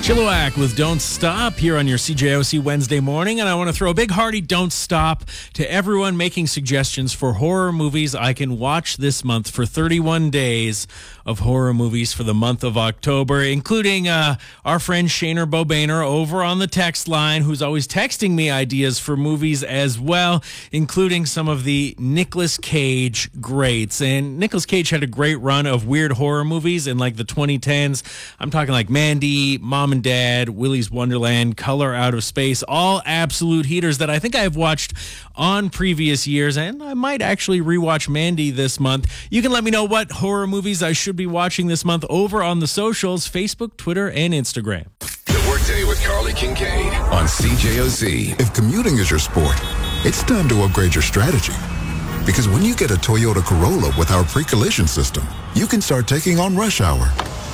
Chilliwack with Don't Stop here on your CJOC Wednesday morning. And I want to throw a big hearty don't stop to everyone making suggestions for horror movies I can watch this month for 31 days of horror movies for the month of October, including our friend Shaner Bobainer over on the text line, who's always texting me ideas for movies as well, including some of the Nicolas Cage greats. And Nicolas Cage had a great run of weird horror movies in like the 2010s. I'm talking like Mandy, Mom and Dad, Willy's Wonderland, Color Out of Space, all absolute heaters that I think I've watched on previous years, and I might actually rewatch Mandy this month. You can let me know what horror movies I should be watching this month over on the socials, Facebook, Twitter, and Instagram. The Workday with Carly Kincaid on CJOC. If commuting is your sport, it's time to upgrade your strategy. Because when you get a Toyota Corolla with our pre-collision system, you can start taking on rush hour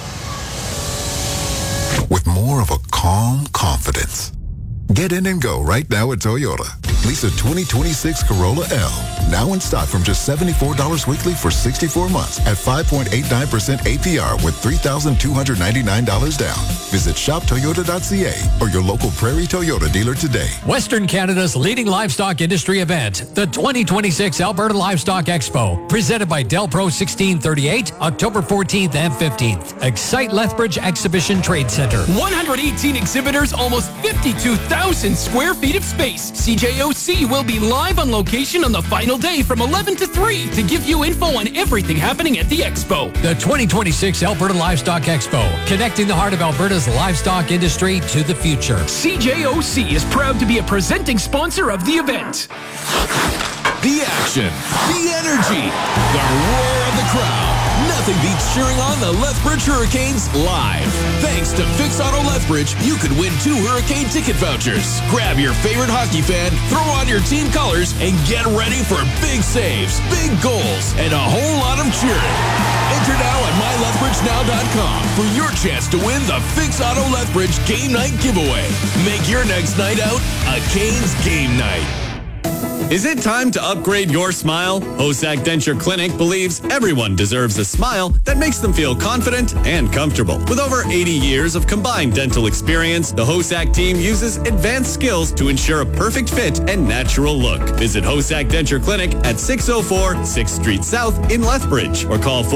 with more of a calm confidence. Get in and go right now at Toyota. Lease a 2026 Corolla L, now in stock from just $74 weekly for 64 months at 5.89% APR with $3,299 down. Visit shoptoyota.ca or your local Prairie Toyota dealer today. Western Canada's leading livestock industry event, the 2026 Alberta Livestock Expo, presented by Delpro 1638, October 14th and 15th. Excite Lethbridge Exhibition Trade Center. 118 exhibitors, almost 52,000 square feet of space. CJOC will be live on location on the final day from 11 to 3 to give you info on everything happening at the expo. The 2026 Alberta Livestock Expo, connecting the heart of Alberta's livestock industry to the future. CJOC is proud to be a presenting sponsor of the event. The action, the energy, the roar of the crowd. Nothing beats cheering on the Lethbridge Hurricanes live. Thanks to Fix Auto Lethbridge, you could win 2 Hurricane ticket vouchers. Grab your favorite hockey fan, throw on your team colors, and get ready for big saves, big goals, and a whole lot of cheering. Enter now at mylethbridgenow.com for your chance to win the Fix Auto Lethbridge Game Night giveaway. Make your next night out a Canes game night. Is it time to upgrade your smile? Hosack Denture Clinic believes everyone deserves a smile that makes them feel confident and comfortable. With over 80 years of combined dental experience, the Hosack team uses advanced skills to ensure a perfect fit and natural look. Visit Hosack Denture Clinic at 604 6th Street South in Lethbridge or call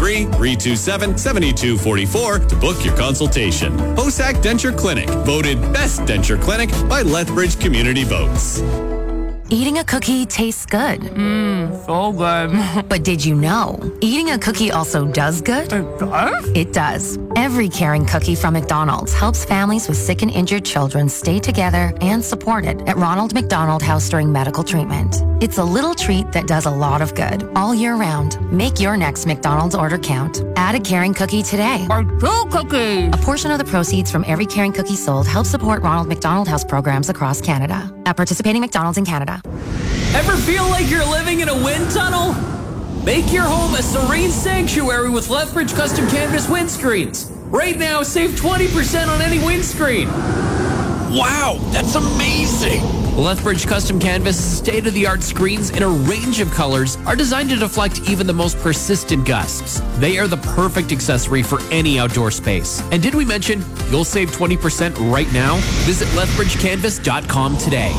403-327-7244 to book your consultation. Hosack Denture Clinic, voted Best Denture Clinic by Lethbridge Community Votes. Eating a cookie tastes good. So good. But did you know, eating a cookie also does good? It does? It does. Every caring cookie from McDonald's helps families with sick and injured children stay together and supported at Ronald McDonald House during medical treatment. It's a little treat that does a lot of good all year round. Make your next McDonald's order count. Add a caring cookie today. Or 2 cookies. A portion of the proceeds from every caring cookie sold helps support Ronald McDonald House programs across Canada. At participating McDonald's in Canada. Ever feel like you're living in a wind tunnel? Make your home a serene sanctuary with Lethbridge Custom Canvas windscreens. Right now, save 20% on any windscreen. Wow, that's amazing. Lethbridge Custom Canvas state-of-the-art screens in a range of colors are designed to deflect even the most persistent gusts. They are the perfect accessory for any outdoor space. And did we mention you'll save 20% right now? Visit lethbridgecanvas.com today.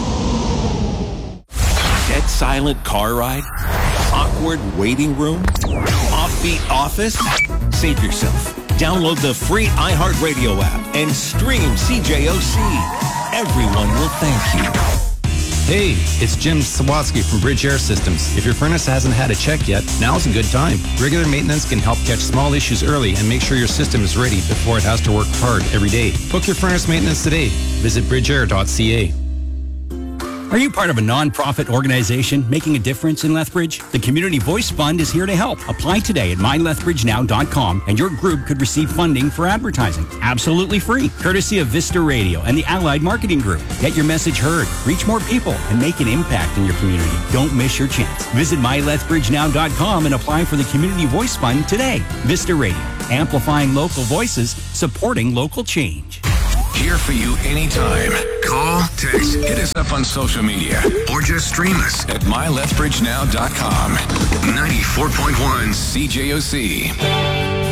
Dead silent car ride? Awkward waiting room? Offbeat office? Save yourself. Download the free iHeartRadio app and stream CJOC. Everyone will thank you. Hey, it's Jim Sawatsky from Bridge Air Systems. If your furnace hasn't had a check yet, now's a good time. Regular maintenance can help catch small issues early and make sure your system is ready before it has to work hard every day. Book your furnace maintenance today. Visit bridgeair.ca. Are you part of a non-profit organization making a difference in Lethbridge? The Community Voice Fund is here to help. Apply today at mylethbridgenow.com and your group could receive funding for advertising. Absolutely free, courtesy of Vista Radio and the Allied Marketing Group. Get your message heard, reach more people, and make an impact in your community. Don't miss your chance. Visit mylethbridgenow.com and apply for the Community Voice Fund today. Vista Radio, amplifying local voices, supporting local change. Here for you anytime. Call, text, hit us up on social media, or just stream us at mylethbridgenow.com. 94.1 CJOC.